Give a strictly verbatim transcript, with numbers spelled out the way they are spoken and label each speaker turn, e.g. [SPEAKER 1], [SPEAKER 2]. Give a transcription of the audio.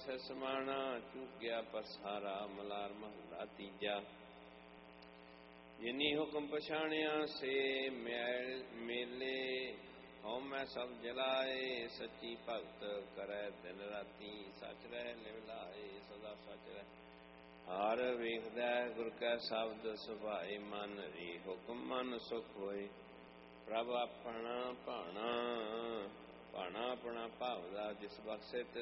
[SPEAKER 1] ਪਾਸੈ ਸਮਾਣਾ, ਚੂਕਿਆ ਪਸਾਰਾ। ਮਲਾਰ ਮਹੱਲਾ ਤੀਜਾ। ਜਿਨੀ ਹੁਕਮ ਪਛਾਣਿਆ ਸੇ ਮੈਲ ਮੇਲੇ, ਹਉ ਮੈਂ ਸਭ ਜਲਾਏ। ਸੱਚੀ ਭਗਤ ਕਰੈ ਦਿਨ ਰਾਤੀ, ਸੱਚ ਰਹਿ ਲਿਵ ਲਾਏ। ਸਦਾ ਸੱਚ ਰਹਿ ਹਾਰ ਵੇਖਦਾ, ਗੁਰ ਕੈ ਸ਼ਬਦ ਸੁਭਾਏ। ਮਨ ਰੇ ਹੁਕਮ ਮਨ ਸੁਖ ਹੋਏ, ਪ੍ਰਭ ਆਪਣਾ ਭਾਣਾ। ਭਾਣਾ ਆਪਣਾ ਭਾਵਦਾ, ਜਿਸ ਬਖਸ਼ੇ ਤਿਸ